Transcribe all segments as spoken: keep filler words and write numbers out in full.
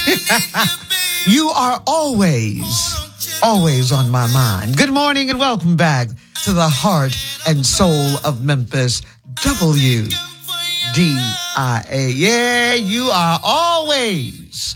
You are always, always on my mind. Good morning and welcome back to the heart and soul of Memphis, W D I A. Yeah, you are always,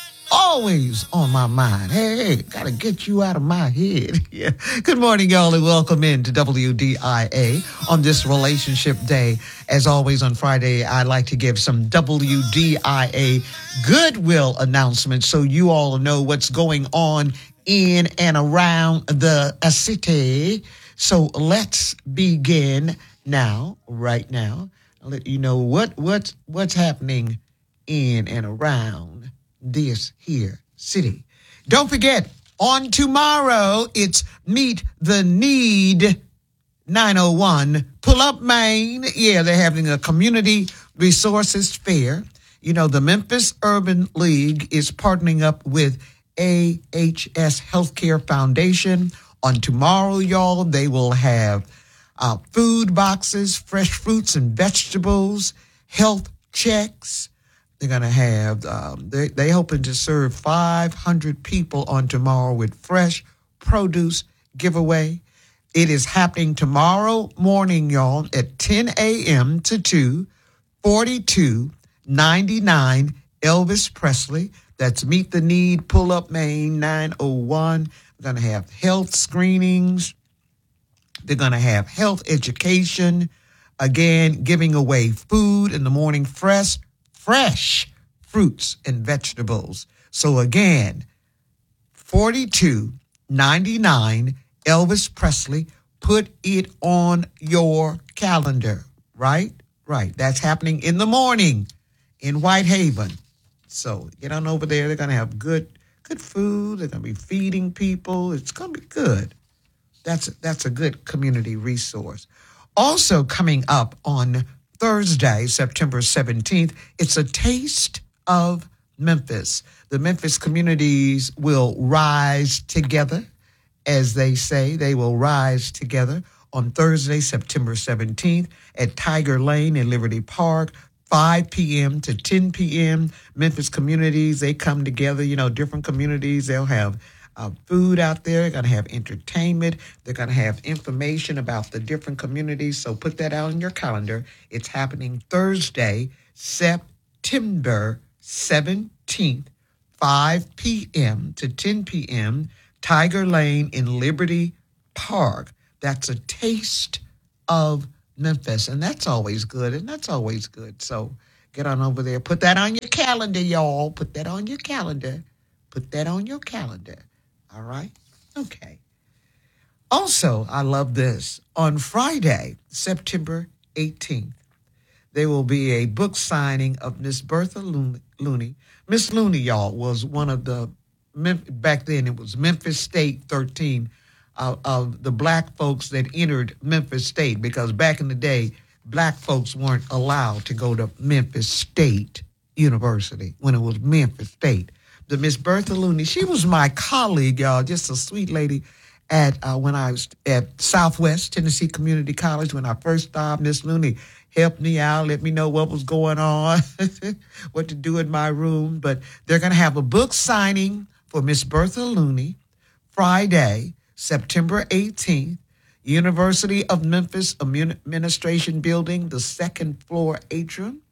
always on my mind. Hey, hey, gotta get you out of my head. Yeah. Good morning, y'all, and welcome in to W D I A on this relationship day. As always on Friday, I like to give some W D I A goodwill announcements so you all know what's going on in and around the city. So let's begin now, right now. I'll let you know what, what, what's happening in and around this here city. Don't forget, on tomorrow, it's Meet the Need nine oh one, Pull Up Maine. Yeah, they're having a community resources fair. You know, the Memphis Urban League is partnering up with A H S Healthcare Foundation. On tomorrow, y'all, they will have uh, food boxes, fresh fruits and vegetables, health checks. They're going to have, um, they, they're hoping to serve five hundred people on tomorrow with fresh produce giveaway. It is happening tomorrow morning, y'all, at ten a.m. to two, forty-two ninety-nine Elvis Presley. That's Meet the Need, Pull Up Maine, nine oh one. They're going to have health screenings. They're going to have health education. Again, giving away food in the morning, fresh, fresh fruits and vegetables. So again, forty-two ninety-nine Elvis Presley. Put it on your calendar, right? Right. That's happening in the morning in Whitehaven. So get on over there. They're going to have good good food. They're going to be feeding people. It's going to be good. That's, that's a good community resource. Also coming up on Thursday, September seventeenth, it's a Taste of Memphis. The Memphis communities will rise together. As they say, they will rise together on Thursday, September seventeenth at Tiger Lane in Liberty Park, five p.m. to ten p.m. Memphis communities, they come together, you know, different communities. They'll have uh, food out there. They're going to have entertainment. They're going to have information about the different communities. So put that out on your calendar. It's happening Thursday, September seventeenth, five p.m. to ten p.m., Tiger Lane in Liberty Park. That's a Taste of Memphis. And that's always good. And that's always good. So get on over there. Put that on your calendar, y'all. Put that on your calendar. Put that on your calendar. All right? Okay. Also, I love this. On Friday, September eighteenth, there will be a book signing of Miss Bertha Looney. Miss Looney, y'all, was one of the back then it was Memphis State thirteen uh, of the black folks that entered Memphis State, because back in the day, black folks weren't allowed to go to Memphis State University when it was Memphis State. The Miss Bertha Looney, she was my colleague, y'all, just a sweet lady at uh, when I was at Southwest Tennessee Community College. When I first started, Miss Looney helped me out, let me know what was going on, what to do in my room. But they're going to have a book signing for Miss Bertha Looney, Friday, September eighteenth, University of Memphis Administration Building, the second floor atrium.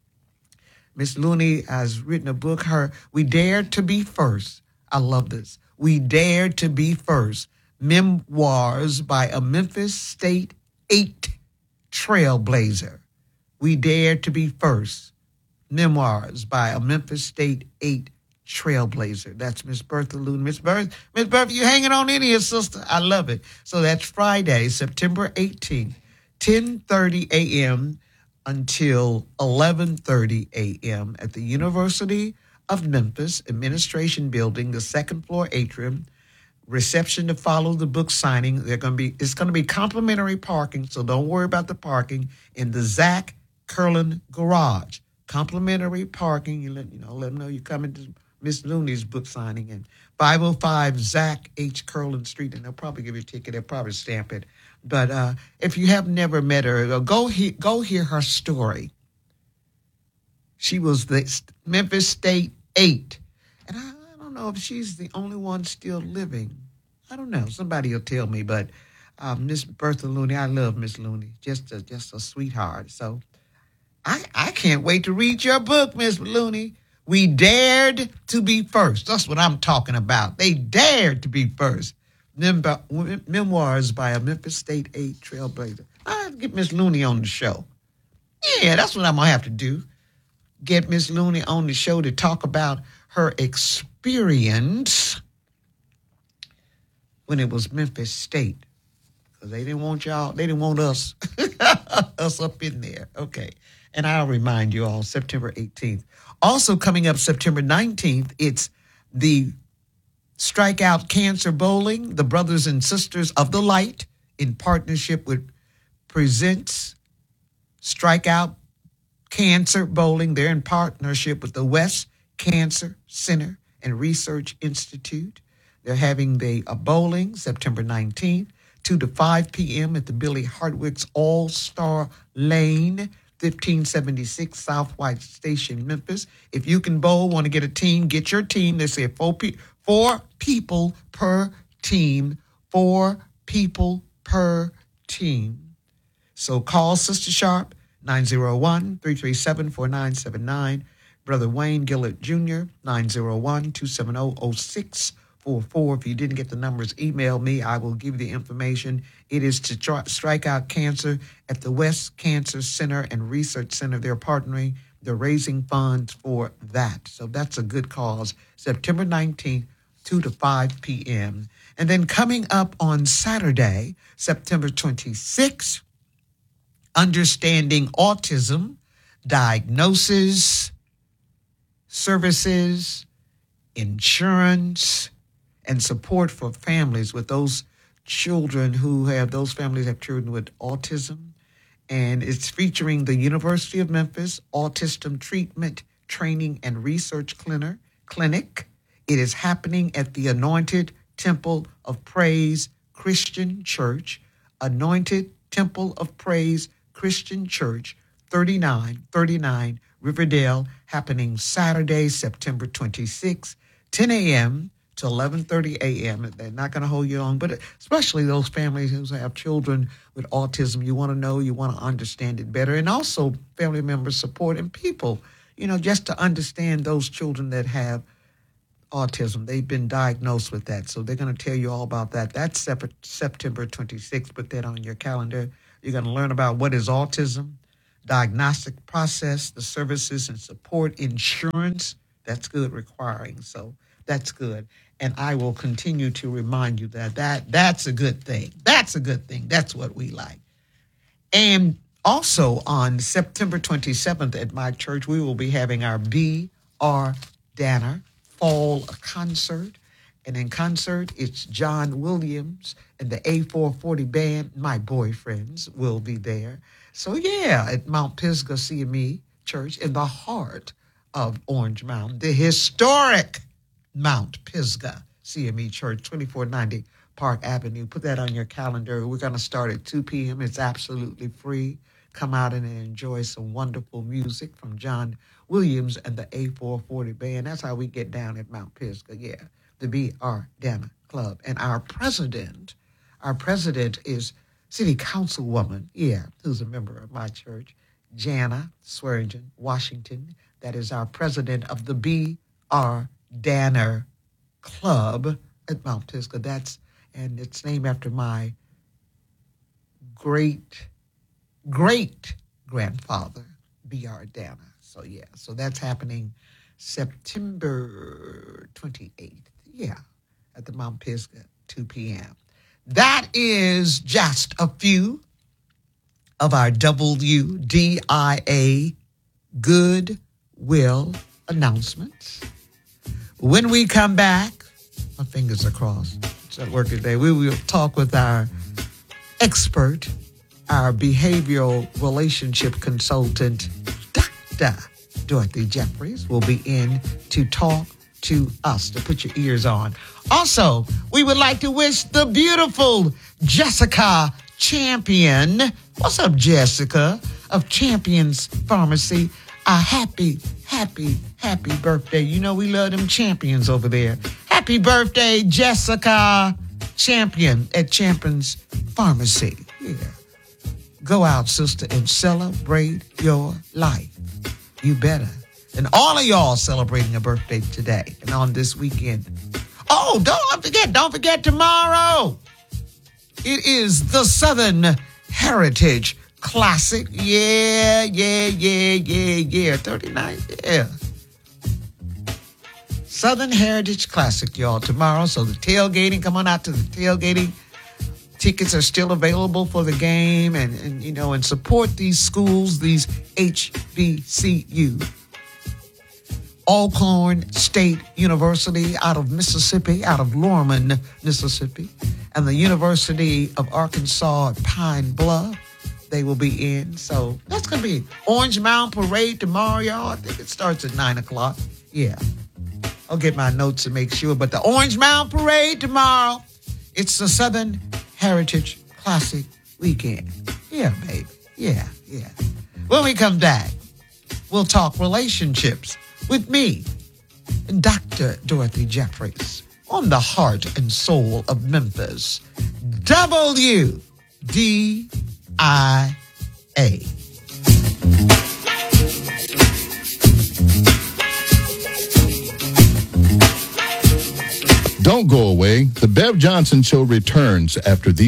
Miss Looney has written a book, her We Dared to Be First. I love this. We Dared to Be First, Memoirs by a Memphis State eight Trailblazer. We Dared to Be First, Memoirs by a Memphis State eight Trailblazer. That's Miss Bertha Looney. Miss Bertha, Miss Bertha, you hanging on in here, sister. I love it. So that's Friday, September eighteenth, ten thirty a.m. until eleven thirty a.m. at the University of Memphis Administration Building, the second floor atrium. Reception to follow the book signing. They're going to be. It's going to be complimentary parking, so don't worry about the parking in the Zach Curlin Garage. Complimentary parking. You let you know. Let them know you're coming to Miss Looney's book signing, and five oh five Zach H. Curlin Street, and they'll probably give you a ticket. They'll probably stamp it. But uh, if you have never met her, go he- go hear her story. She was the Memphis State eight, don't know if she's the only one still living. I don't know. Somebody will tell me, but um, Miss Bertha Looney, I love Miss Looney. Just a, just a sweetheart. So I, I can't wait to read your book, Miss Looney. We dared to be first. That's what I'm talking about. They dared to be first. Mem- memoirs by a Memphis State eight trailblazer. I'll get Miss Looney on the show. Yeah, that's what I'm going to have to do. Get Miss Looney on the show to talk about her experience when it was Memphis State. Because they didn't want y'all, they didn't want us, us up in there. Okay. And I'll remind you all, September eighteenth. Also coming up September nineteenth, it's the Strikeout Cancer Bowling, the Brothers and Sisters of the Light, in partnership with Presents Strikeout Cancer Bowling. They're in partnership with the West Cancer Center and Research Institute. They're having the a bowling September nineteenth, two to five p.m. at the Billy Hartwick's All-Star Lane, fifteen seventy-six South White Station, Memphis. If you can bowl, want to get a team, get your team. They say four, pe- four people per team, four people per team. So call Sister Sharp, nine oh one, three three seven, four nine seven nine. Brother Wayne Gillett Junior, nine oh one, two seven oh, oh six four four. If you didn't get the numbers, email me. I will give you the information. It is to try, strike out cancer at the West Cancer Center and Research Center. They're partnering. They're raising funds for that. So that's a good cause. September nineteenth, two to five p.m. And then coming up on Saturday, September twenty-sixth, Understanding Autism, Diagnosis, Services, Insurance, and Support for Families with those children who have, those families have children with autism. And it's featuring the University of Memphis Autism Treatment, Training, and Research Clinic. It is happening at the Anointed Temple of Praise Christian Church, Anointed Temple of Praise Christian Church, thirty-nine thirty-nine Riverdale, happening Saturday, September twenty-sixth, ten a.m. to eleven thirty a.m. They're not going to hold you long, but especially those families who have children with autism, you want to know, you want to understand it better, and also family members support and people, you know, just to understand those children that have autism. They've been diagnosed with that, so they're going to tell you all about that. That's September twenty-sixth. Put that on your calendar. You're going to learn about what is autism, diagnostic process, the services and support, insurance. That's good, requiring. So that's good. And I will continue to remind you that, that that's a good thing. That's a good thing. That's what we like. And also on September twenty-seventh at my church, we will be having our B R Danner Fall Concert. And in concert, it's John Williams and the A four forty Band. My boyfriends will be there. So yeah, at Mount Pisgah C M E Church in the heart of Orange Mountain, the historic Mount Pisgah C M E Church, twenty-four ninety Park Avenue. Put that on your calendar. We're going to start at two p.m. It's absolutely free. Come out and enjoy some wonderful music from John Williams and the A four forty Band. That's how we get down at Mount Pisgah, yeah, the B R Danner Club. And our president, our president is City Councilwoman, yeah, who's a member of my church, Jana Swearingen, Washington. That is our president of the B R Danner Club at Mount Pisgah. That's, and it's named after my great, great grandfather, B R Danner. So yeah, so that's happening September twenty-eighth. Yeah, at the Mount Pisgah, two p.m. That is just a few of our W D I A Goodwill announcements. When we come back, my fingers are crossed. It's at work today. We will talk with our expert, our behavioral relationship consultant, Doctor Dorothy Jeffries, will be in to talk to us, to put your ears on. Also, we would like to wish the beautiful Jessica Champion. What's up, Jessica? Of Champions Pharmacy. a happy, happy, happy birthday. You know we love them champions over there. Happy birthday, Jessica Champion at Champion's Pharmacy. Yeah. Go out, sister, and celebrate your life. You better. And all of y'all celebrating a birthday today and on this weekend. Oh, don't forget, don't forget tomorrow. It is the Southern Heritage Classic. Yeah, yeah, yeah, yeah, yeah. thirty-nine, yeah. Southern Heritage Classic, y'all, tomorrow. So the tailgating, come on out to the tailgating. Tickets are still available for the game and, and you know, and support these schools, these H B C U. Alcorn State University out of Mississippi, out of Lorman, Mississippi, and the University of Arkansas at Pine Bluff. They will be in. So that's going to be Orange Mountain Parade tomorrow, y'all. I think it starts at nine o'clock. Yeah. I'll get my notes to make sure. But the Orange Mountain Parade tomorrow, it's the Southern Heritage Classic Weekend. Yeah, baby. Yeah, yeah. When we come back, we'll talk relationships with me and Doctor Dorothy Jeffries on the Heart and Soul of Memphis. W D I A. Don't go away. The Bev Johnson Show returns after these